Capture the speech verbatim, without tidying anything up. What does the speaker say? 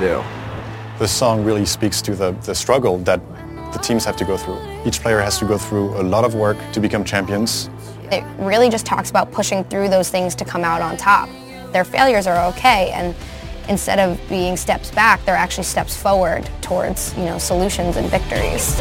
do. This song really speaks to the, the struggle that the teams have to go through. Each player has to go through a lot of work to become champions. It really just talks about pushing through those things to come out on top. Their failures are okay, and instead of being steps back, they're actually steps forward towards, you know, solutions and victories.